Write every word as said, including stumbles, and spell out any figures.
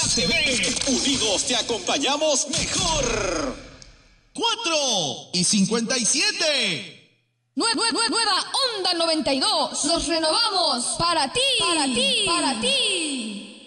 T V. Unidos te acompañamos mejor. Cuatro y cincuenta y siete. Nue- nue- nueva Onda noventa y dos. Nos renovamos para ti, para ti, para ti.